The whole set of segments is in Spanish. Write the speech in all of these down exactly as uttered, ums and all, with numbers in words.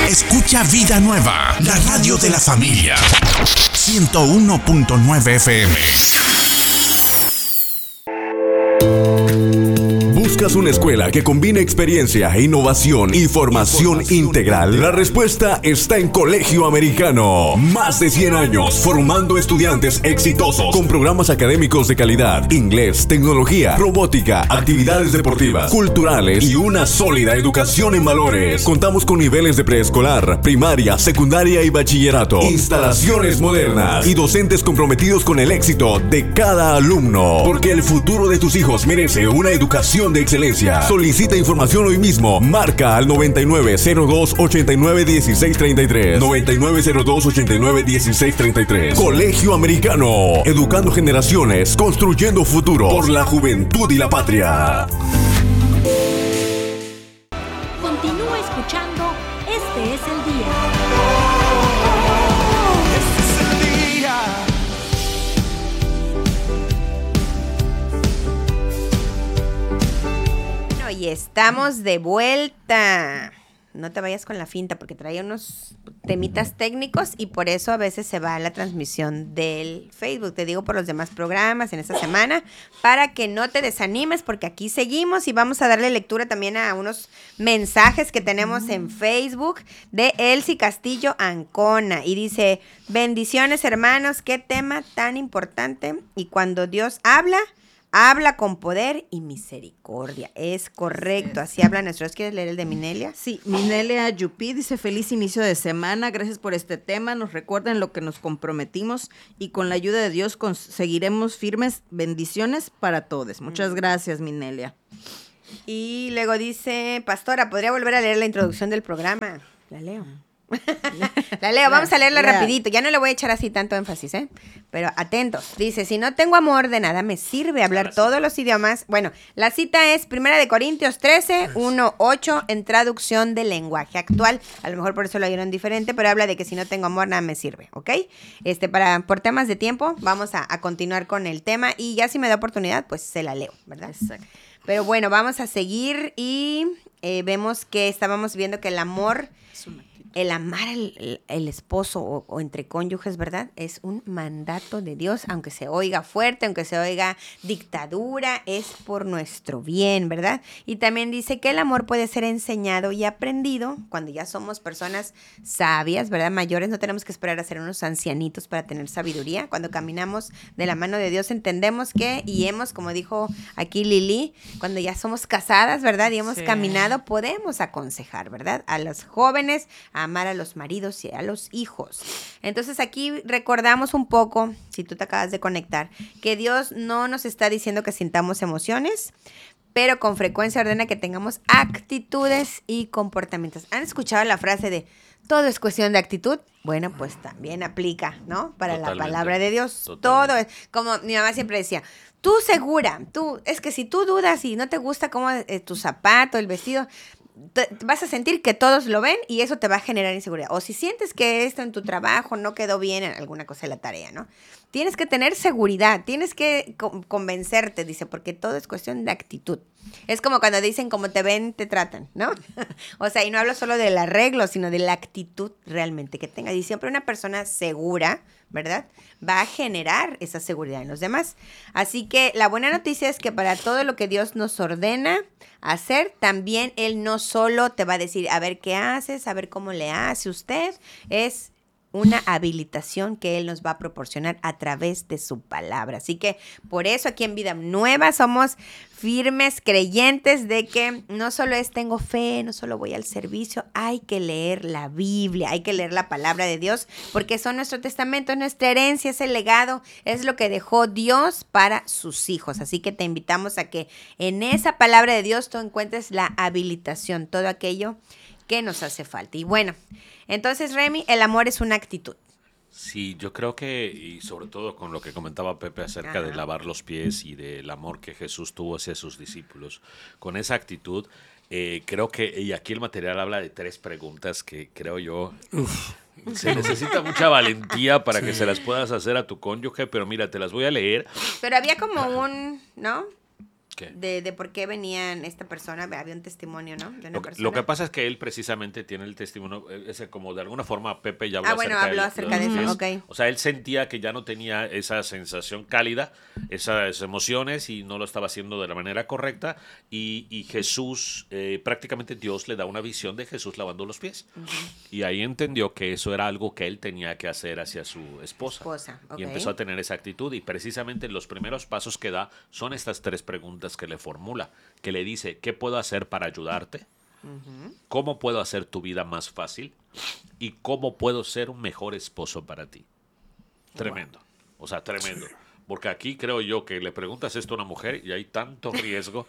Escucha Vida Nueva, la radio de la familia. ciento uno punto nueve F M. ¿Buscas una escuela que combine experiencia, innovación y formación integral? La respuesta está en Colegio Americano. Más de cien años formando estudiantes exitosos con programas académicos de calidad, inglés, tecnología, robótica, actividades deportivas, culturales y una sólida educación en valores. Contamos con niveles de preescolar, primaria, secundaria y bachillerato, instalaciones modernas y docentes comprometidos con el éxito de cada alumno. Porque el futuro de tus hijos merece una educación de excelencia. Solicita información hoy mismo. Marca al noventa y nueve cero dos ochenta y nueve dieciséis treinta y tres. noventa y nueve cero dos ochenta y nueve dieciséis treinta y tres. Colegio Americano. Educando generaciones, construyendo futuro por la juventud y la patria. Continúa escuchando. Este es el día. Este es el día. Y estamos de vuelta. No te vayas con la finta porque traía unos temitas técnicos y por eso a veces se va la transmisión del Facebook. Te digo por los demás programas en esta semana para que no te desanimes porque aquí seguimos y vamos a darle lectura también a unos mensajes que tenemos en Facebook de Elsie Castillo Ancona y dice: bendiciones hermanos, qué tema tan importante y cuando Dios habla habla con poder y misericordia. Es correcto, así habla nuestro. ¿Quieres leer el de Minelia? Sí, Minelia Yupi dice: feliz inicio de semana, gracias por este tema, nos recuerdan lo que nos comprometimos y con la ayuda de Dios seguiremos firmes. Bendiciones para todos. Muchas gracias, Minelia. Y luego dice: pastora, ¿podría volver a leer la introducción del programa? La leo. La leo, vamos a leerla la, rapidito. Ya no le voy a echar así tanto énfasis, ¿eh? Pero atentos. Dice: si no tengo amor, de nada me sirve hablar todos los idiomas. Bueno, la cita es Primera de Corintios trece, uno, ocho, en traducción del lenguaje actual. A lo mejor por eso lo oyeron diferente, pero habla de que si no tengo amor, nada me sirve, ¿ok? Este, para, por temas de tiempo, vamos a, a continuar con el tema y ya si me da oportunidad, pues se la leo, ¿verdad? Exacto. Pero bueno, vamos a seguir y eh, vemos que estábamos viendo que el amor... Es una... El amar al el, el esposo o, o entre cónyuges, ¿verdad? Es un mandato de Dios, aunque se oiga fuerte, aunque se oiga dictadura, es por nuestro bien, ¿verdad? Y también dice que el amor puede ser enseñado y aprendido cuando ya somos personas sabias, ¿verdad? Mayores, no tenemos que esperar a ser unos ancianitos para tener sabiduría. Cuando caminamos de la mano de Dios entendemos que, y hemos, como dijo aquí Lili, cuando ya somos casadas, ¿verdad? Y hemos sí. caminado, podemos aconsejar, ¿verdad? A los jóvenes, a amar a los maridos y a los hijos. Entonces aquí recordamos un poco, si tú te acabas de conectar, que Dios no nos está diciendo que sintamos emociones, pero con frecuencia ordena que tengamos actitudes y comportamientos. ¿Han escuchado la frase de todo es cuestión de actitud? Bueno, pues también aplica, ¿no? Para Totalmente. La palabra de Dios. Totalmente. Todo es, como mi mamá siempre decía, tú segura, tú, es que si tú dudas y no te gusta cómo eh, tu zapato, el vestido, te, vas a sentir que todos lo ven y eso te va a generar inseguridad. O si sientes que esto en tu trabajo no quedó bien en alguna cosa de la tarea, ¿no? Tienes que tener seguridad, tienes que co- convencerte, dice, porque todo es cuestión de actitud. Es como cuando dicen, como te ven, te tratan, ¿no? O sea, y no hablo solo del arreglo, sino de la actitud realmente que tengas. Y siempre una persona segura, ¿verdad? Va a generar esa seguridad en los demás. Así que la buena noticia es que para todo lo que Dios nos ordena hacer, también Él no solo te va a decir, a ver qué haces, a ver cómo le hace usted, es una habilitación que Él nos va a proporcionar a través de su palabra. Así que por eso aquí en Vida Nueva somos firmes creyentes de que no solo es tengo fe, no solo voy al servicio, hay que leer la Biblia, hay que leer la palabra de Dios, porque son nuestro testamento, es nuestra herencia, es el legado, es lo que dejó Dios para sus hijos. Así que te invitamos a que en esa palabra de Dios tú encuentres la habilitación, todo aquello que nos hace falta. Y bueno, entonces, Remy, el amor es una actitud. Sí, yo creo que, y sobre todo con lo que comentaba Pepe acerca Ajá. de lavar los pies y del amor que Jesús tuvo hacia sus discípulos, con esa actitud, eh, creo que, y aquí el material habla de tres preguntas que creo yo... Uf. Se necesita mucha valentía para sí. que se las puedas hacer a tu cónyuge, pero mira, te las voy a leer. Pero había como un, ¿no? ¿Qué? De, de por qué venían esta persona, había un testimonio, ¿no? De una Lo que, persona. lo que pasa es que él precisamente tiene el testimonio, eh, ese como de alguna forma Pepe ya habló Ah, bueno, acerca, habló de, acerca los de eso, pies. ok. O sea, él sentía que ya no tenía esa sensación cálida, esas emociones y no lo estaba haciendo de la manera correcta y, y Jesús, eh, prácticamente Dios le da una visión de Jesús lavando los pies. Uh-huh. Y ahí entendió que eso era algo que él tenía que hacer hacia su esposa. Esposa, ok. Y empezó a tener esa actitud y precisamente los primeros pasos que da son estas tres preguntas que le formula, que le dice, ¿qué puedo hacer para ayudarte? Uh-huh. ¿Cómo puedo hacer tu vida más fácil? ¿Y cómo puedo ser un mejor esposo para ti? Tremendo. O sea, tremendo. Sí. Porque aquí creo yo que le preguntas esto a una mujer y hay tanto riesgo.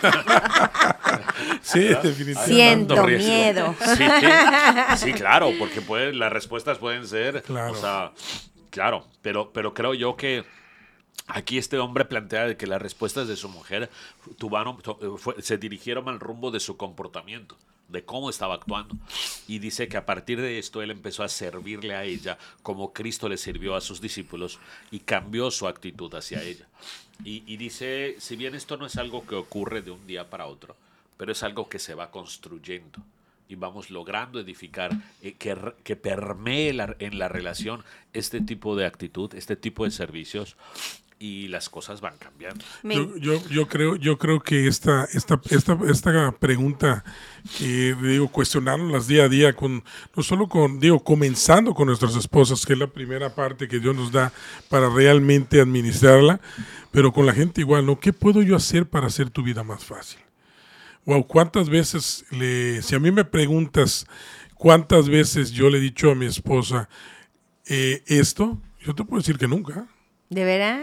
Sí, definitivamente. Siento miedo. Sí, sí, claro, porque puede, las respuestas pueden ser, claro. o sea, claro, pero, pero creo yo que aquí este hombre plantea de que las respuestas de su mujer tuvieron, fue, se dirigieron al rumbo de su comportamiento, de cómo estaba actuando. Y dice que a partir de esto él empezó a servirle a ella como Cristo le sirvió a sus discípulos y cambió su actitud hacia ella. Y, y dice, si bien esto no es algo que ocurre de un día para otro, pero es algo que se va construyendo. Y vamos logrando edificar, eh, que, que permee la, en la relación este tipo de actitud, este tipo de servicios. Y las cosas van cambiando. Yo, yo, yo creo, yo creo que esta, esta, esta, esta pregunta que digo, cuestionarlas día a día, con, no solo con, digo, comenzando con nuestras esposas, que es la primera parte que Dios nos da para realmente administrarla, pero con la gente igual, ¿no? ¿Qué puedo yo hacer para hacer tu vida más fácil? Wow, ¿cuántas veces le, si a mí me preguntas cuántas veces yo le he dicho a mi esposa eh, esto, yo te puedo decir que nunca. ¿De veras?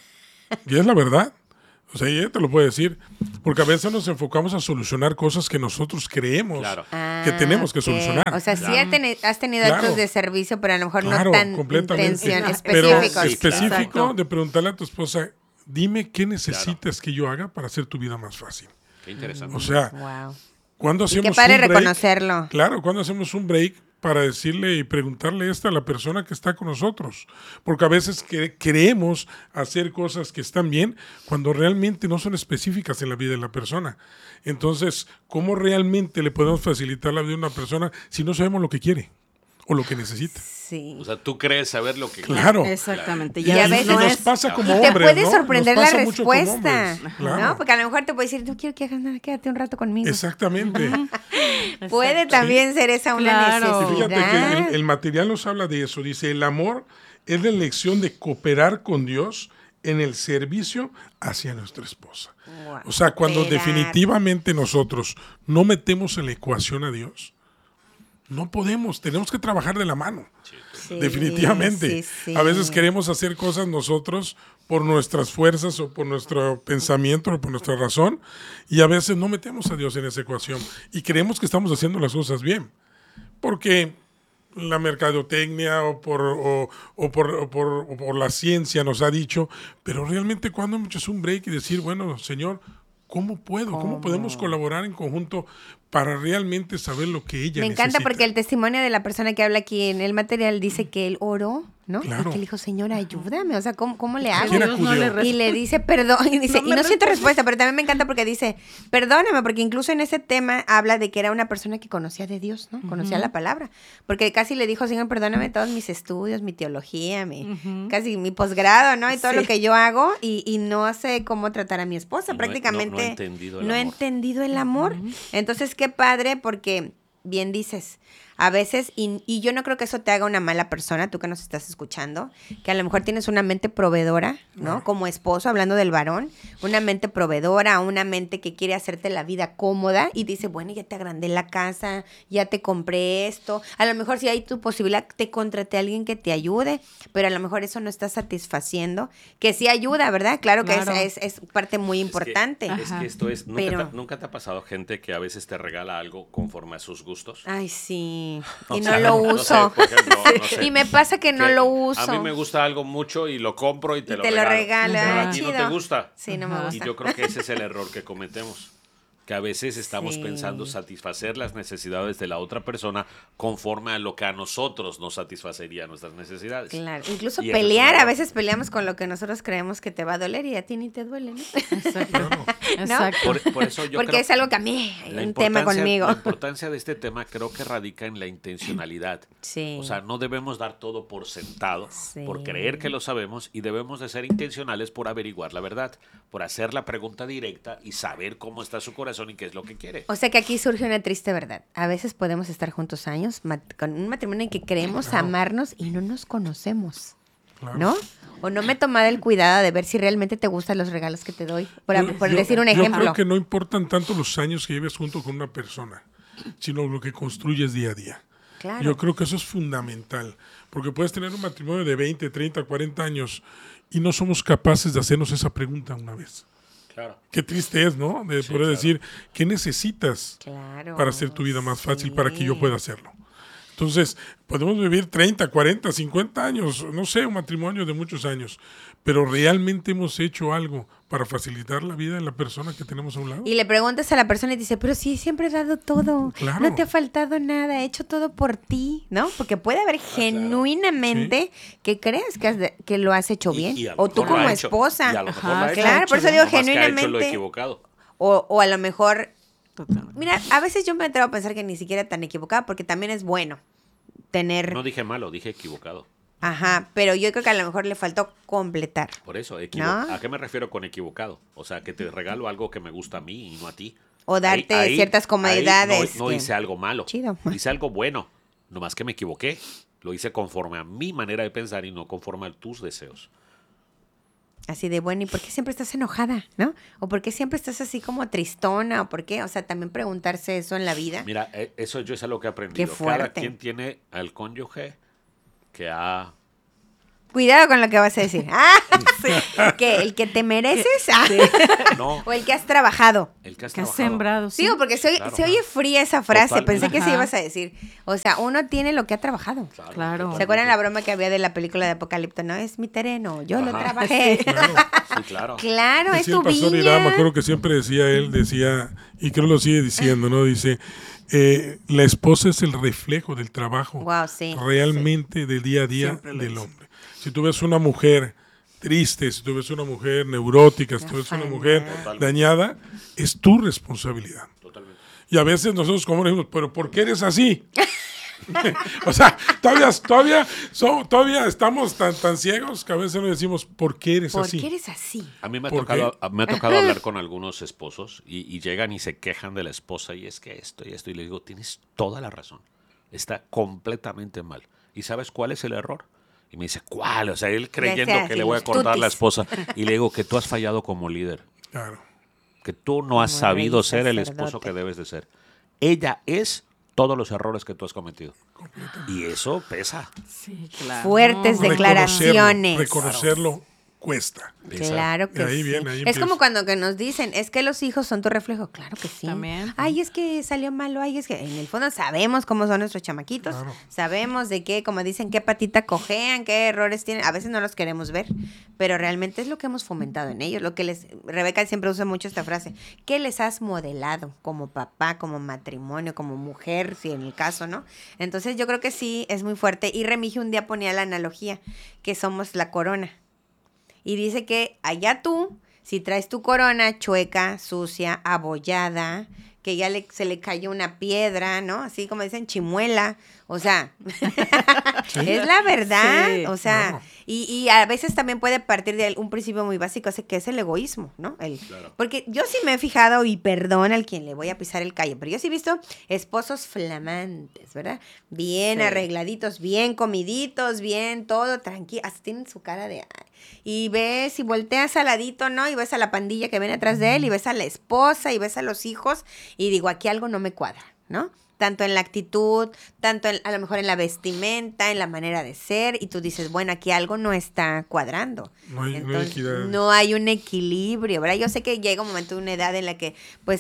Y es la verdad. O sea, ella te lo puede decir. Porque a veces nos enfocamos a solucionar cosas que nosotros creemos claro. que tenemos que solucionar. O sea, sí claro. ten, has tenido Claro. actos de servicio, pero a lo mejor Claro, no tan completamente. intención, Pero específicos. específico Exacto. de preguntarle a tu esposa, dime qué necesitas claro. que yo haga para hacer tu vida más fácil. Qué interesante. O sea, Wow. ¿cuándo hacemos Y qué padre un break? reconocerlo. Claro, cuando hacemos un break para decirle y preguntarle esto a la persona que está con nosotros. Porque a veces que, creemos hacer cosas que están bien cuando realmente no son específicas en la vida de la persona. Entonces, ¿cómo realmente le podemos facilitar la vida a una persona si no sabemos lo que quiere o lo que necesita? Sí. O sea, tú crees saber lo que Claro. quieres. Exactamente. Y a veces y no nos es- pasa como Y te hombres, puede ¿no? sorprender Nos la pasa mucho como respuesta, hombres. Claro. ¿no? Porque a lo mejor te puede decir, no quiero que hagas nada, quédate un rato conmigo. Exactamente. Puede también ser esa una Claro. Y fíjate necesidad. que el, el material nos habla de eso. Dice, el amor es la elección de cooperar con Dios en el servicio hacia nuestra esposa. Wow. O sea, cuando Cooperar. definitivamente nosotros no metemos en la ecuación a Dios, no podemos, tenemos que trabajar de la mano. Sí, Definitivamente. sí, sí. A veces queremos hacer cosas nosotros por nuestras fuerzas o por nuestro pensamiento o por nuestra razón y a veces no metemos a Dios en esa ecuación y creemos que estamos haciendo las cosas bien. Porque la mercadotecnia o por, o, o por, o por, o por la ciencia nos ha dicho, pero realmente cuando hemos hecho un break y decir, bueno, Señor, ¿cómo puedo? ¿Cómo, ¿Cómo podemos colaborar en conjunto para realmente saber lo que ella Me necesita? encanta porque el testimonio de la persona que habla aquí en el material dice que él oró, ¿no? Claro. Y que le dijo, Señor, ayúdame, o sea, ¿cómo, cómo le hago? ¿Quién Dios no acudió? le Y le dice perdón, y dice, No y me no siento responde. respuesta, pero también me encanta porque dice, perdóname, porque incluso en ese tema habla de que era una persona que conocía de Dios, ¿no? Conocía la palabra. Porque casi le dijo, Señor, perdóname todos mis estudios, mi teología, mi, casi mi posgrado, ¿no? Y todo Sí. lo que yo hago, y, y no sé cómo tratar a mi esposa. No he- Prácticamente no- no he entendido el no he amor. entendido el amor. Entonces, qué padre, porque bien dices, a veces, y, y yo no creo que eso te haga una mala persona, tú que nos estás escuchando, que a lo mejor tienes una mente proveedora, ¿no? Como esposo, hablando del varón, una mente proveedora, una mente que quiere hacerte la vida cómoda y dice, bueno, ya te agrandé la casa, ya te compré esto, a lo mejor si hay tu posibilidad, te contraté a alguien que te ayude, pero a lo mejor eso no está satisfaciendo, que sí ayuda, ¿verdad? Claro que Claro. es, es, es parte muy Es que- importante. Es que, esto es. ¿nunca, Pero- te, nunca te ha pasado gente que a veces te regala algo conforme a sus gustos? Ay, sí. O Y sea, no lo no uso. sé, por ejemplo, no sé. Y me pasa que no Que lo uso. A mí me gusta algo mucho y lo compro y te, Y lo, te lo regalo. regalo. Pero Ah, a ti no chido. te gusta. Sí, no me Ajá. gusta. Y yo creo que ese es el error que cometemos. que a veces estamos Sí. pensando satisfacer las necesidades de la otra persona conforme a lo que a nosotros nos satisfacería nuestras necesidades. Claro, incluso Y eso es pelear, una- a veces peleamos con lo que nosotros creemos que te va a doler y a ti ni te duele, ¿no? Exacto. Exacto. Por, por eso yo Porque creo es algo que a mí, hay la un tema importancia- conmigo. La importancia de este tema creo que radica en la intencionalidad. Sí. O sea, no debemos dar todo por sentado, Sí. por creer que lo sabemos, y debemos de ser intencionales por averiguar la verdad, por hacer la pregunta directa y saber cómo está su corazón y qué es lo que quiere. O sea que aquí surge una triste verdad. A veces podemos estar juntos años mat- con un matrimonio en que creemos amarnos y no nos conocemos, Claro. ¿no? O no me he tomado el cuidado de ver si realmente te gustan los regalos que te doy. Por, Yo- por yo- decir un Yo ejemplo. creo que no importan tanto los años que lleves junto con una persona, sino lo que construyes día a día. Claro. Yo creo que eso es fundamental, porque puedes tener un matrimonio de veinte, treinta, cuarenta años y no somos capaces de hacernos esa pregunta una vez. Claro. Qué triste es, ¿no? De Sí, poder claro. decir, ¿qué necesitas Claro. para hacer tu vida más fácil, Sí. para que yo pueda hacerlo? Entonces, podemos vivir treinta, cuarenta, cincuenta años, no sé, un matrimonio de muchos años, pero ¿realmente hemos hecho algo para facilitar la vida de la persona que tenemos a un lado? Y le preguntas a la persona y dice, pero sí, siempre he dado todo. Claro. No te ha faltado nada, he hecho todo por ti, ¿no? Porque puede haber genuinamente que creas que, has de- que lo has hecho Y- bien. y a lo O tú mejor lo como ha hecho- esposa. y a lo mejor Ajá, lo ha hecho, claro, por eso digo nomás que ha hecho lo genuinamente. equivocado. O, o a lo mejor, Totalmente. mira, a veces yo me atrevo a pensar que ni siquiera tan equivocada, porque también es bueno tener, No dije malo, dije equivocado. ajá, pero yo creo que a lo mejor le faltó completar. Por eso, equivo- ¿No? ¿a qué me refiero con equivocado? O sea, que te regalo algo que me gusta a mí y no a ti. O darte ciertas comodidades ahí no, no que- hice algo malo. Chido. Hice algo bueno. Nomás que me equivoqué. Lo hice conforme a mi manera de pensar y no conforme a tus deseos. Así de, bueno, ¿y por qué siempre estás enojada, no? ¿O por qué siempre estás así como tristona? ¿O por qué? O sea, también preguntarse eso en la vida. Mira, eh, eso yo es algo que he aprendido. Qué Cada fuerte. quien tiene al cónyuge que ha... Cuidado con lo que vas a decir. Ah, ¿qué? ¿El que te mereces? Ah. No, ¿O el que has trabajado? el que has Que has trabajado. sembrado. sí. Digo, porque se oye, Claro. se oye fría esa frase. Totalmente. Pensé que sí Ajá. ibas a decir. O sea, uno tiene lo que ha trabajado. Claro. ¿Se acuerdan la broma que había de la película de Apocalipto? No, es mi terreno, yo lo Ajá. trabajé. Claro. Sí, claro. Claro, es Decía tu el pastor viña. Irán, me acuerdo que siempre decía él, decía, y creo lo sigue diciendo, ¿no? Dice, eh, la esposa es el reflejo del trabajo Wow, sí. realmente del día a día Siempre lo del dice. hombre. Si tú ves una mujer triste, si tú ves una mujer neurótica, si tú ves una Afanada. mujer Totalmente. dañada, es tu responsabilidad. Totalmente. Y a veces nosotros como decimos, pero ¿por qué eres así? O sea, todavía, todavía, so- todavía estamos tan, tan ciegos que a veces nos decimos, ¿por qué eres ¿Por así? qué eres así? A mí me ha, ¿Por tocado, me ha tocado hablar con algunos esposos y, y llegan y se quejan de la esposa y es que esto y esto. Y le digo, tienes toda la razón. Está completamente mal. ¿Y sabes cuál es el error? Y me dice, ¿cuál? O sea, él creyendo sea, que sí, le voy a los cortar la tutis. esposa. Y le digo que tú has fallado como líder. Claro. Que tú no has Como sabido rey ser el sacerdote. esposo que debes de ser. Ella es todos los errores que tú has cometido. Y eso pesa. Sí, claro. Fuertes No, declaraciones. Reconocerlo, reconocerlo cuesta. Pesa. Claro que Y ahí sí. viene, ahí es empieza. como cuando que nos dicen, es que los hijos son tu reflejo. Claro que sí. También. Ay, es que salió malo. Ay, es que en el fondo sabemos cómo son nuestros chamaquitos. Claro. Sabemos de qué, como dicen, qué patita cojean, qué errores tienen. A veces no los queremos ver, pero realmente es lo que hemos fomentado en ellos. Lo que les, Rebeca siempre usa mucho esta frase. ¿Qué les has modelado como papá, como matrimonio, como mujer, si en el caso, ¿no? Entonces yo creo que sí, es muy fuerte. Y Remigio un día ponía la analogía que somos la corona. Y dice que allá tú, si traes tu corona chueca, sucia, abollada, que ya le, se le cayó una piedra, ¿no? Así como dicen, chimuela. O sea, es la verdad. Sí, o sea, claro. y, y a veces también puede partir de un principio muy básico, ese que es el egoísmo, ¿no? El, Claro. Porque yo sí me he fijado, y perdón al quien le voy a pisar el callo, pero yo sí he visto esposos flamantes, ¿verdad? Bien Sí. arregladitos, bien comiditos, bien todo tranquilo, hasta tienen su cara de... ay. Y ves y volteas al ladito, ¿no? Y ves a la pandilla que viene atrás de él, y ves a la esposa, y ves a los hijos, y digo, aquí algo no me cuadra, ¿no? Tanto en la actitud, tanto en- a lo mejor en la vestimenta, en la manera de ser, y tú dices, bueno, aquí algo no está cuadrando. No hay- no hay Entonces, equidad. no hay un equilibrio, ¿verdad? Yo sé que llega un momento, una edad en la que, pues,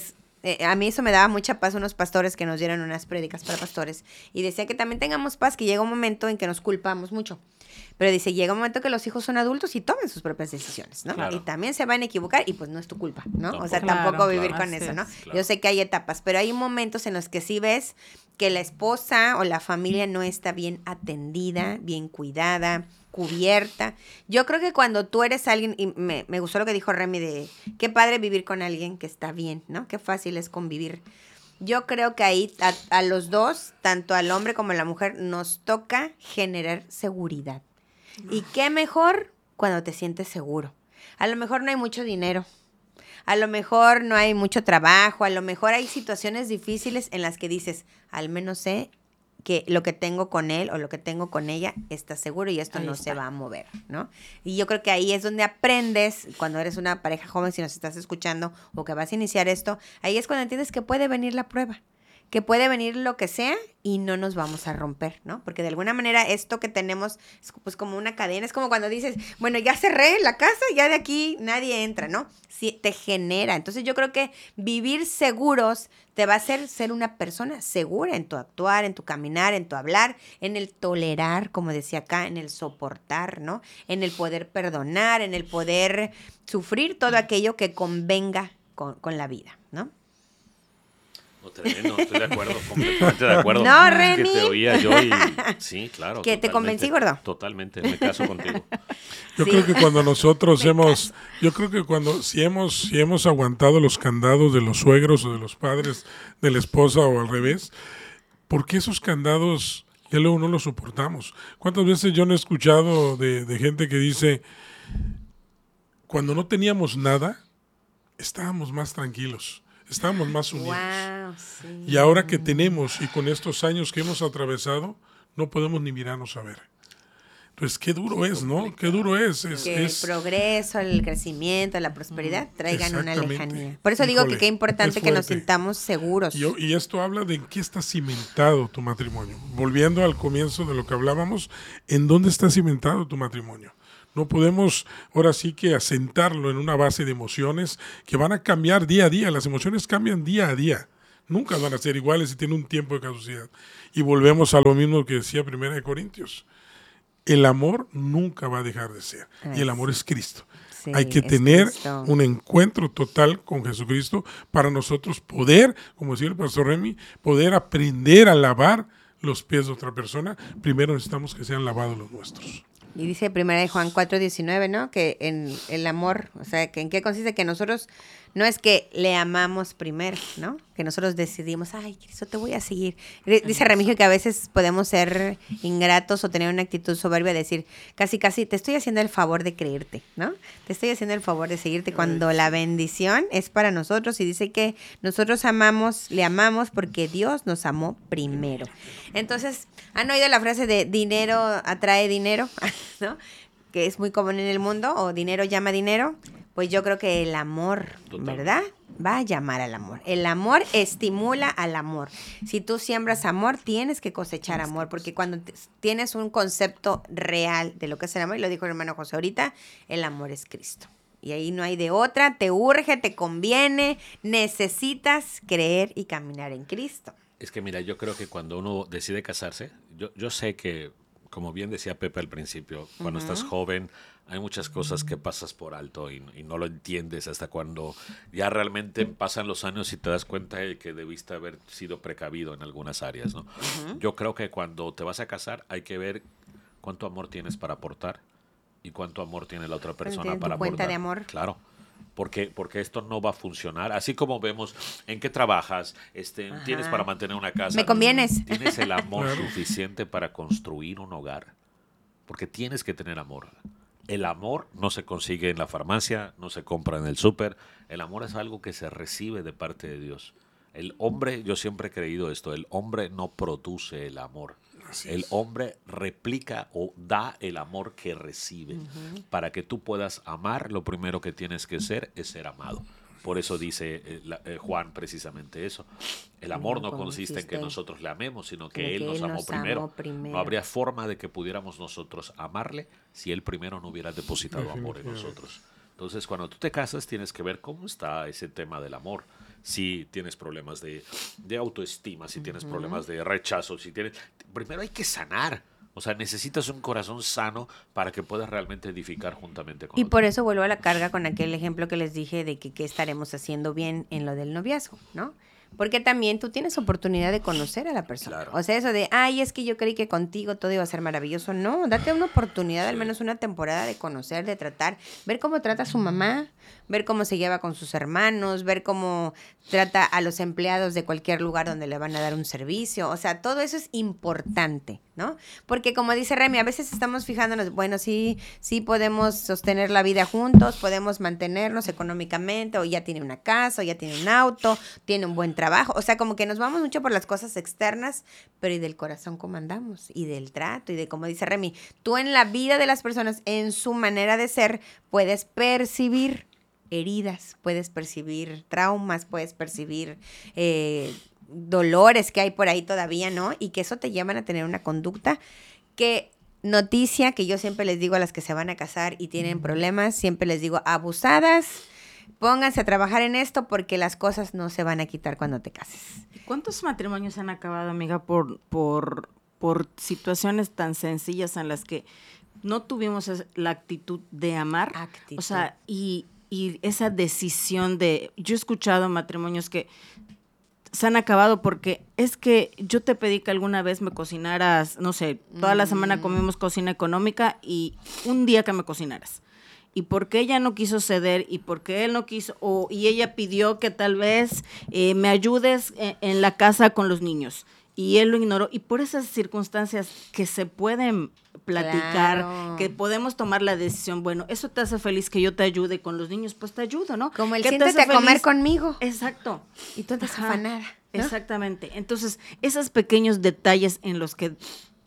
eh, a mí eso me daba mucha paz, unos pastores que nos dieron unas prédicas para pastores, y decía que también tengamos paz, que llega un momento en que nos culpamos mucho. Pero dice, llega un momento que los hijos son adultos y tomen sus propias decisiones, ¿no? Claro. Y también se van a equivocar y pues no es tu culpa, ¿no? Tampoco. O sea, Claro, tampoco vivir claro, con así eso, ¿no? es, claro. Yo sé que hay etapas, pero hay momentos en los que sí ves que la esposa o la familia no está bien atendida, bien cuidada, cubierta. Yo creo que cuando tú eres alguien, y me, me gustó lo que dijo Remy de qué padre vivir con alguien que está bien, ¿no? Qué fácil es convivir. Yo creo que ahí a, a los dos, tanto al hombre como a la mujer, nos toca generar seguridad. Y qué mejor cuando te sientes seguro. A lo mejor no hay mucho dinero, a lo mejor no hay mucho trabajo, a lo mejor hay situaciones difíciles en las que dices, al menos sé que lo que tengo con él o lo que tengo con ella está seguro y esto Ahí no está. se va a mover, ¿no? Y yo creo que ahí es donde aprendes, cuando eres una pareja joven, si nos estás escuchando o que vas a iniciar esto, ahí es cuando entiendes que puede venir la prueba, que puede venir lo que sea y no nos vamos a romper, ¿no? Porque de alguna manera esto que tenemos es pues como una cadena, es como cuando dices, bueno, ya cerré la casa, ya de aquí nadie entra, ¿no? Sí, te genera. Entonces yo creo que vivir seguros te va a hacer ser una persona segura en tu actuar, en tu caminar, en tu hablar, en el tolerar, como decía acá, en el soportar, ¿no? En el poder perdonar, en el poder sufrir todo aquello que convenga con, con la vida, ¿no? No, tremendo, estoy de acuerdo, completamente de acuerdo. No, Es que Remy. te oía yo y... Sí, claro. ¿Que te totalmente, convencí, gordo? Totalmente, me caso contigo. Yo Sí. creo que cuando nosotros Me hemos, yo creo que cuando si hemos, si hemos aguantado los candados de los suegros o de los padres de la esposa o al revés, ¿por qué esos candados ya luego no los soportamos? ¿Cuántas veces yo no he escuchado de, de gente que dice, cuando no teníamos nada, estábamos más tranquilos, estábamos más unidos? Wow, sí. Y ahora que tenemos y con estos años que hemos atravesado, no podemos ni mirarnos a ver. Entonces, qué duro es, ¿no? Qué duro es. es, Que es el progreso, el crecimiento, la prosperidad traigan una Exactamente. lejanía. Por eso digo Híjole, que qué importante es que nos fuerte. sintamos seguros. Y, y esto habla de en qué está cimentado tu matrimonio. Volviendo al comienzo de lo que hablábamos, ¿en dónde está cimentado tu matrimonio? No podemos ahora sí que asentarlo en una base de emociones que van a cambiar día a día. Las emociones cambian día a día. Nunca van a ser iguales y tienen un tiempo de caducidad. Y volvemos a lo mismo que decía Primera de Corintios. El amor nunca va a dejar de ser. Ay, y el amor sí. es Cristo. Sí, Hay que es tener Cristo. un encuentro total con Jesucristo para nosotros poder, como decía el pastor Remy, poder aprender a lavar los pies de otra persona. Primero necesitamos que sean lavados los nuestros. Y dice primera de Juan cuatro diecinueve, ¿no? Que en el amor, o sea, que en qué consiste que nosotros no es que le amamos primero, ¿no? Que nosotros decidimos, ay, Cristo, te voy a seguir. Dice Remigio que a veces podemos ser ingratos o tener una actitud soberbia de decir, casi, casi, te estoy haciendo el favor de creerte, ¿no? Te estoy haciendo el favor de seguirte cuando la bendición es para nosotros y dice que nosotros amamos, le amamos porque Dios nos amó primero. Entonces, ¿han oído la frase de dinero atrae dinero? ¿No? Que es muy común en el mundo, o dinero llama dinero. Pues yo creo que el amor, Totalmente. ¿verdad? Va a llamar al amor. El amor estimula al amor. Si tú siembras amor, tienes que cosechar amor, porque cuando t- tienes un concepto real de lo que es el amor, y lo dijo el hermano José ahorita, el amor es Cristo. Y ahí no hay de otra, te urge, te conviene, necesitas creer y caminar en Cristo. Es que mira, yo creo que cuando uno decide casarse, yo, yo sé que, como bien decía Pepe al principio, cuando Ujú. estás joven hay muchas cosas que pasas por alto y, y no lo entiendes hasta cuando ya realmente pasan los años y te das cuenta de que debiste haber sido precavido en algunas áreas, ¿no? Ujú. Yo creo que cuando te vas a casar hay que ver cuánto amor tienes para aportar y cuánto amor tiene la otra persona tiene tu para cuenta aportar. de amor. Claro. Porque, porque esto no va a funcionar. Así como vemos en qué trabajas, este, Ajá. tienes para mantener una casa. Me convienes. Tienes el amor Claro. suficiente para construir un hogar. Porque tienes que tener amor. El amor no se consigue en la farmacia, no se compra en el súper. El amor es algo que se recibe de parte de Dios. El hombre, yo siempre he creído esto, el hombre no produce el amor. Así El es. hombre replica o da el amor que recibe. Para que tú puedas amar, lo primero que tienes que ser es ser amado. Por eso dice eh, la- eh, Juan precisamente eso. El amor no consiste en que nosotros le amemos, sino que sino Él que nos Él amó nos primero. amó primero. No habría forma de que pudiéramos nosotros amarle si Él primero no hubiera depositado amor en Definitivamente. nosotros. Entonces, cuando tú te casas, tienes que ver cómo está ese tema del amor. si tienes problemas de, de autoestima, si tienes uh-huh. problemas de rechazo, si tienes... Primero hay que sanar. O sea, necesitas un corazón sano para que puedas realmente edificar juntamente con Y otros. por eso vuelvo a la carga con aquel ejemplo que les dije de que qué estaremos haciendo bien en lo del noviazgo, ¿no? Porque también tú tienes oportunidad de conocer a la persona. Claro. O sea, eso de, ay, es que yo creí que contigo todo iba a ser maravilloso. No, date una oportunidad, sí. al menos una temporada de conocer, de tratar, ver cómo trata a su mamá, ver cómo se lleva con sus hermanos, ver cómo trata a los empleados de cualquier lugar donde le van a dar un servicio. O sea, todo eso es importante, ¿no? Porque como dice Remy, a veces estamos fijándonos, bueno, sí, sí podemos sostener la vida juntos, podemos mantenernos económicamente, o ya tiene una casa, o ya tiene un auto, tiene un buen trabajo. O sea, como que nos vamos mucho por las cosas externas, pero ¿y del corazón cómo andamos? Y del trato, y de como dice Remy, tú en la vida de las personas, en su manera de ser, puedes percibir heridas, puedes percibir traumas, puedes percibir eh, dolores que hay por ahí todavía, ¿no? Y que eso te llevan a tener una conducta que, noticia que yo siempre les digo a las que se van a casar y tienen problemas, siempre les digo, abusadas, pónganse a trabajar en esto porque las cosas no se van a quitar cuando te cases. ¿Cuántos matrimonios han acabado, amiga, por, por, por situaciones tan sencillas en las que no tuvimos la actitud de amar? Actitud. O sea, y... Y esa decisión de... Yo he escuchado matrimonios que se han acabado porque es que yo te pedí que alguna vez me cocinaras, no sé, toda la semana comimos cocina económica y un día que me cocinaras. Y porque ella no quiso ceder y porque él no quiso, o, y ella pidió que tal vez eh, me ayudes en, en la casa con los niños. Y él lo ignoró. Y por esas circunstancias que se pueden platicar, claro. que podemos tomar la decisión, bueno, eso te hace feliz que yo te ayude con los niños, pues te ayudo, ¿no? Como el ¿Qué siéntate a comer conmigo. Exacto. Y tú estás afanada, ¿no? Exactamente. Entonces, esos pequeños detalles en los que,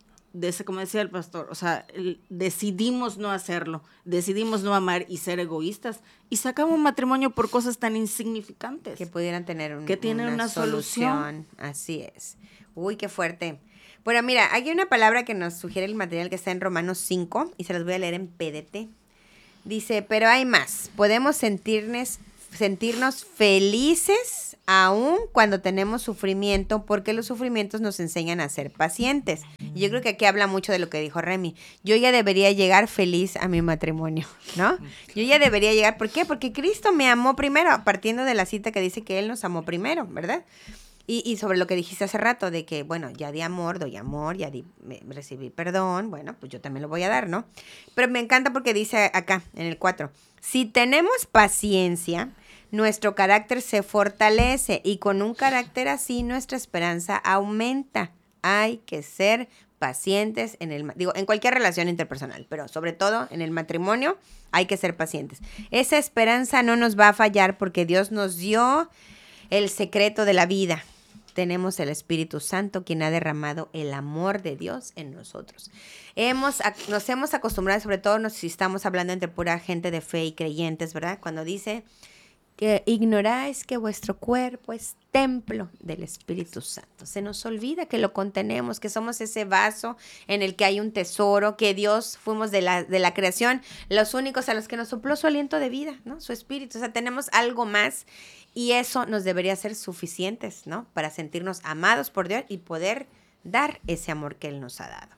de ese, como decía el pastor, o sea, el, decidimos no hacerlo, decidimos no amar y ser egoístas, y se acaba un matrimonio por cosas tan insignificantes. Que pudieran tener un, que tienen una, una solución. solución. Así es. Uy, qué fuerte. Bueno, mira, hay una palabra que nos sugiere el material que está en Romanos cinco, y se las voy a leer en P D T. Dice, pero hay más. Podemos sentirnos, sentirnos felices aún cuando tenemos sufrimiento, porque los sufrimientos nos enseñan a ser pacientes. Y yo creo que aquí habla mucho de lo que dijo Remy. Yo ya debería llegar feliz a mi matrimonio, ¿no? Yo ya debería llegar. ¿Por qué? Porque Cristo me amó primero, partiendo de la cita que dice que Él nos amó primero, ¿verdad? Y, y sobre lo que dijiste hace rato, de que, bueno, ya di amor, doy amor, ya di, me, recibí perdón, bueno, pues yo también lo voy a dar, ¿no? Pero me encanta porque dice acá, en el cuatro, si tenemos paciencia, nuestro carácter se fortalece y con un carácter así nuestra esperanza aumenta. Hay que ser pacientes en el, digo, en cualquier relación interpersonal, pero sobre todo en el matrimonio hay que ser pacientes. Esa esperanza no nos va a fallar porque Dios nos dio el secreto de la vida. Tenemos el Espíritu Santo, quien ha derramado el amor de Dios en nosotros. Hemos, nos hemos acostumbrado, sobre todo nos, si estamos hablando entre pura gente de fe y creyentes, ¿verdad? Cuando dice que ignoráis que vuestro cuerpo es templo del Espíritu Santo. Se nos olvida que lo contenemos, que somos ese vaso en el que hay un tesoro, que Dios fuimos de la, de la creación, los únicos a los que nos sopló su aliento de vida, ¿no? Su espíritu. O sea, tenemos algo más y eso nos debería ser suficientes, ¿no? Para sentirnos amados por Dios y poder dar ese amor que Él nos ha dado.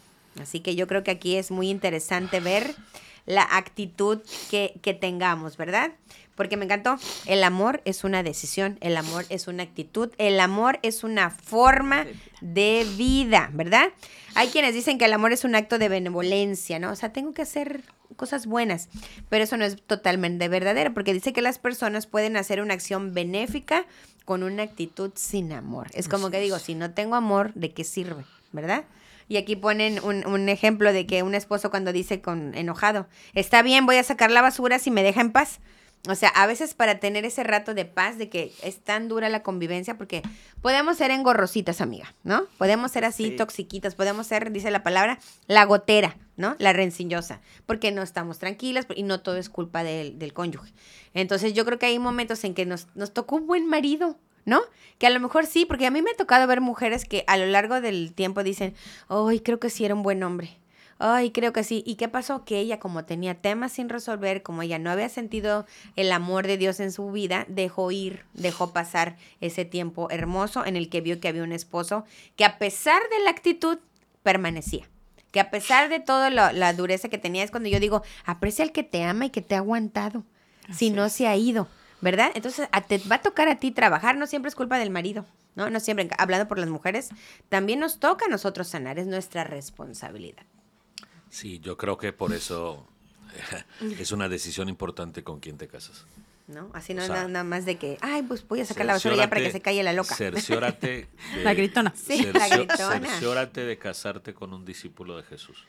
Así que yo creo que aquí es muy interesante ver la actitud que, que tengamos, ¿verdad? Porque me encantó, el amor es una decisión, el amor es una actitud, el amor es una forma de vida, ¿verdad? Hay quienes dicen que el amor es un acto de benevolencia, ¿no? O sea, tengo que hacer cosas buenas, pero eso no es totalmente verdadero, porque dice que las personas pueden hacer una acción benéfica con una actitud sin amor. Es como que digo, si no tengo amor, ¿de qué sirve? ¿Verdad? Y aquí ponen un, un ejemplo de que un esposo cuando dice con enojado, está bien, voy a sacar la basura si me deja en paz. O sea, a veces para tener ese rato de paz, de que es tan dura la convivencia, porque podemos ser engorrositas, amiga, ¿no? Podemos ser así, sí. toxiquitas, podemos ser, dice la palabra, la gotera, ¿no? La rencillosa, porque no estamos tranquilas y no todo es culpa del, del cónyuge. Entonces yo creo que hay momentos en que nos, nos tocó un buen marido, ¿no? Que a lo mejor sí, porque a mí me ha tocado ver mujeres que a lo largo del tiempo dicen, ¡ay, creo que sí era un buen hombre! Ay, creo que sí. ¿Y qué pasó? Que ella, como tenía temas sin resolver, como ella no había sentido el amor de Dios en su vida, dejó ir, dejó pasar ese tiempo hermoso en el que vio que había un esposo que, a pesar de la actitud, permanecía. Que a pesar de toda la dureza que tenía, es cuando yo digo, aprecia al que te ama y que te ha aguantado, Así si no es. se ha ido, ¿verdad? Entonces, a te va a tocar a ti trabajar, no siempre es culpa del marido. ¿No? No siempre, hablando por las mujeres, también nos toca a nosotros sanar, es nuestra responsabilidad. Sí, yo creo que por eso es una decisión importante con quién te casas. ¿No? Así no o es sea, nada más de que, ay, pues voy a sacar la basura ya para que se calle la loca. Cerciórate de, la gritona. Sí, cercio, la gritona. Cerciórate de casarte con un discípulo de Jesús.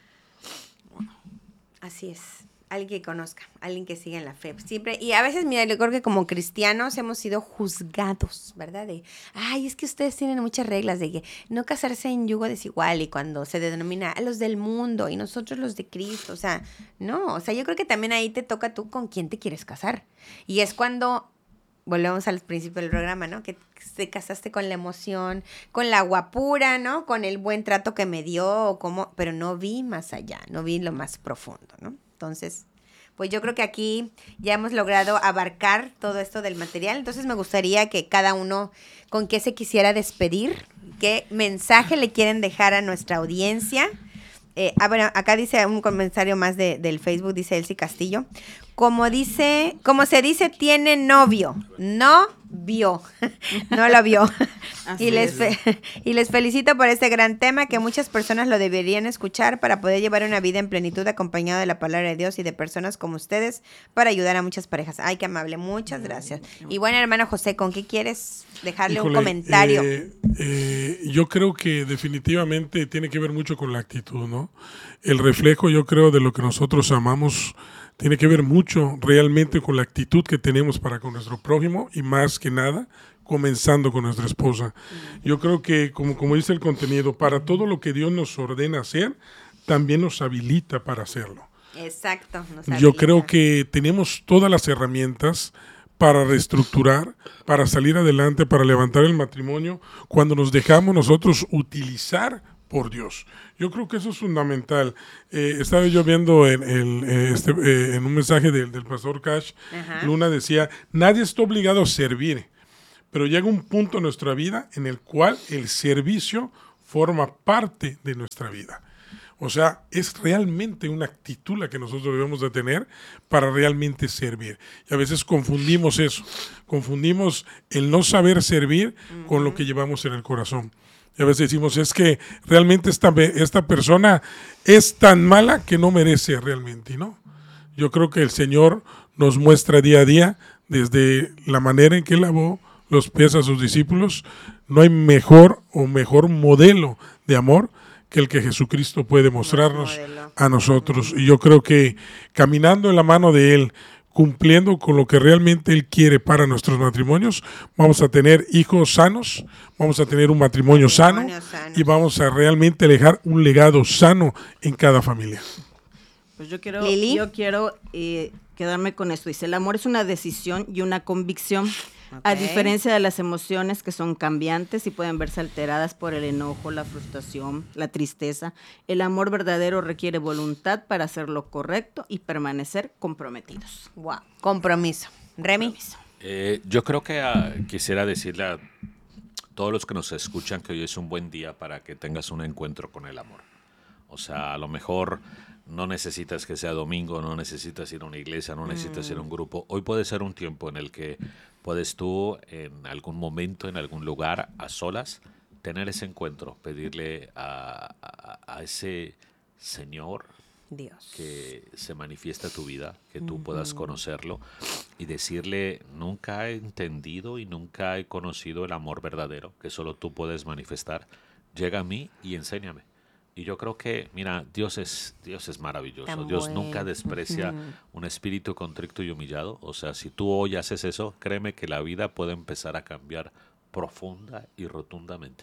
Así es. Alguien que conozca, alguien que siga en la fe. Siempre, y a veces, mira, yo creo que como cristianos hemos sido juzgados, ¿verdad? De, ay, es que ustedes tienen muchas reglas de que no casarse en yugo desigual, y cuando se denomina a los del mundo y nosotros los de Cristo, o sea, no, o sea, yo creo que también ahí te toca tú con quién te quieres casar. Y es cuando volvemos al principio del programa, ¿no? Que te casaste con la emoción, con la guapura, ¿no? Con el buen trato que me dio, o como, pero no vi más allá, no vi lo más profundo, ¿no? Entonces, pues yo creo que aquí ya hemos logrado abarcar todo esto del material. Entonces me gustaría que cada uno, con qué se quisiera despedir, qué mensaje le quieren dejar a nuestra audiencia. Eh, ah, bueno, acá dice un comentario más de, del Facebook, dice Elsie Castillo. Como dice, como se dice, tiene novio, no vio, no lo vio. y, les fe, y les felicito por este gran tema que muchas personas lo deberían escuchar para poder llevar una vida en plenitud acompañado de la palabra de Dios y de personas como ustedes para ayudar a muchas parejas. Ay, qué amable, muchas gracias. Y bueno, hermano José, ¿con qué quieres dejarle Híjole, un comentario? Eh, eh, yo creo que definitivamente tiene que ver mucho con la actitud, ¿no? El reflejo, yo creo, de lo que nosotros amamos tiene que ver mucho realmente con la actitud que tenemos para con nuestro prójimo y más que nada, comenzando con nuestra esposa. Yo creo que, como, como dice el contenido, para todo lo que Dios nos ordena hacer, también nos habilita para hacerlo. Exacto. Nos Yo habilita. creo que tenemos todas las herramientas para reestructurar, para salir adelante, para levantar el matrimonio, cuando nos dejamos nosotros utilizar por Dios. Yo creo que eso es fundamental. Eh, estaba yo viendo en, el, eh, este, eh, en un mensaje del, del pastor Cash, Ajá. Luna decía, nadie está obligado a servir, pero llega un punto en nuestra vida en el cual el servicio forma parte de nuestra vida. O sea, es realmente una actitud la que nosotros debemos de tener para realmente servir. Y a veces confundimos eso, confundimos el no saber servir uh-huh. con lo que llevamos en el corazón. Y a veces decimos, es que realmente esta, esta persona es tan mala que no merece realmente, ¿no? Yo creo que el Señor nos muestra día a día, desde la manera en que lavó los pies a sus discípulos, no hay mejor o mejor modelo de amor que el que Jesucristo puede mostrarnos a nosotros. Y yo creo que caminando en la mano de Él, cumpliendo con lo que realmente Él quiere para nuestros matrimonios, vamos a tener hijos sanos, vamos a tener un matrimonio sano, sano y vamos a realmente dejar un legado sano en cada familia. Pues yo quiero, yo quiero eh, quedarme con esto. Dice, el amor es una decisión y una convicción. Okay. A diferencia de las emociones que son cambiantes y pueden verse alteradas por el enojo, la frustración, la tristeza, el amor verdadero requiere voluntad para hacer lo correcto y permanecer comprometidos. Wow. Compromiso. Remy. Compromiso. Eh, yo creo que uh, quisiera decirle a todos los que nos escuchan que hoy es un buen día para que tengas un encuentro con el amor. O sea, a lo mejor no necesitas que sea domingo, no necesitas ir a una iglesia, no necesitas mm. ir a un grupo. Hoy puede ser un tiempo en el que puedes tú, en algún momento, en algún lugar, a solas, tener ese encuentro, pedirle a, a, a ese Señor Dios que se manifiesta en tu vida, que tú uh-huh. puedas conocerlo y decirle, nunca he entendido y nunca he conocido el amor verdadero que solo tú puedes manifestar. Llega a mí y enséñame. Y yo creo que, mira, Dios es, Dios es maravilloso. Tan Dios bueno. nunca desprecia uh-huh. un espíritu contrito y humillado. O sea, si tú hoy haces eso, créeme que la vida puede empezar a cambiar profunda y rotundamente.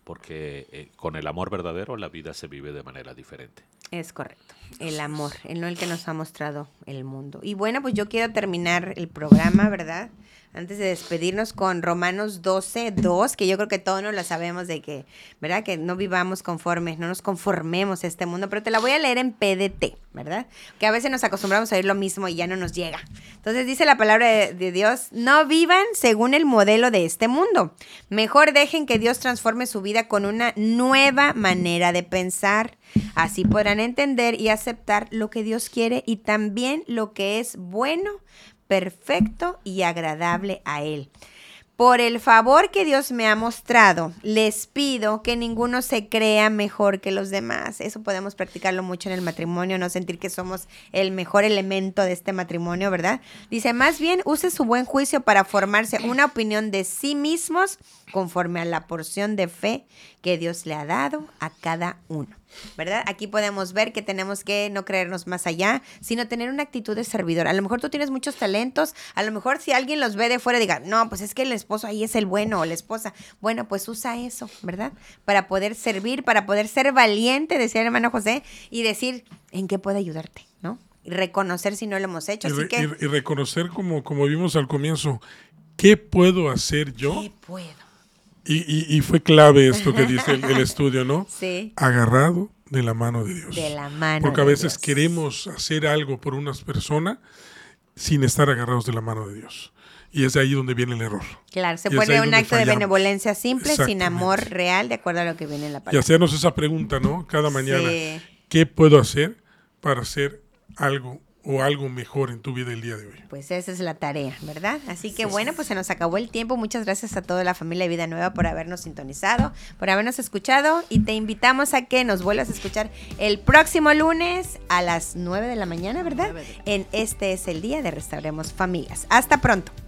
porque eh, con el amor verdadero la vida se vive de manera diferente. Es correcto, el amor, el no el que nos ha mostrado el mundo. Y bueno, pues yo quiero terminar el programa, ¿verdad? Antes de despedirnos con Romanos doce, dos, que yo creo que todos nos la sabemos de que, ¿verdad? Que no vivamos conformes, no nos conformemos a este mundo, pero te la voy a leer en P D T, ¿verdad? Que a veces nos acostumbramos a oír lo mismo y ya no nos llega. Entonces dice la palabra de, de Dios, no vivan según el modelo de este mundo. Mejor dejen que Dios transforme su vida con una nueva manera de pensar. Así podrán entender y aceptar lo que Dios quiere y también lo que es bueno, perfecto y agradable a Él. Por el favor que Dios me ha mostrado, les pido que ninguno se crea mejor que los demás. Eso podemos practicarlo mucho en el matrimonio, no sentir que somos el mejor elemento de este matrimonio, ¿verdad? Dice, más bien use su buen juicio para formarse una opinión de sí mismos conforme a la porción de fe que Dios le ha dado a cada uno, ¿verdad? Aquí podemos ver que tenemos que no creernos más allá, sino tener una actitud de servidor. A lo mejor tú tienes muchos talentos, a lo mejor si alguien los ve de fuera diga, no, pues es que el esposo ahí es el bueno o la esposa. Bueno, pues usa eso, ¿verdad? Para poder servir, para poder ser valiente, decía el hermano José, y decir, ¿en qué puedo ayudarte? ¿No? Y reconocer si no lo hemos hecho. Y, Así re, que, y, y reconocer, como, como vimos al comienzo, ¿qué puedo hacer yo? ¿qué puedo? Y, y, y fue clave esto que dice el, el estudio, ¿no? Sí. Agarrado de la mano de Dios. De la mano Porque a de veces Dios. queremos hacer algo por unas personas sin estar agarrados de la mano de Dios. Y es de ahí donde viene el error. Claro, se Y es puede ahí un donde acto de fallamos. benevolencia simple, sin Exactamente. amor real, de acuerdo a lo que viene en la Y palabra. hacernos esa pregunta, ¿no? Cada mañana. Sí. ¿Qué puedo hacer para hacer algo o algo mejor en tu vida el día de hoy? Pues esa es la tarea, ¿verdad? Así que bueno, pues se nos acabó el tiempo. Muchas gracias a toda la familia de Vida Nueva por habernos sintonizado, por habernos escuchado y te invitamos a que nos vuelvas a escuchar el próximo lunes a las nueve de la mañana, ¿verdad? En Este es el Día de Restauremos Familias. Hasta pronto.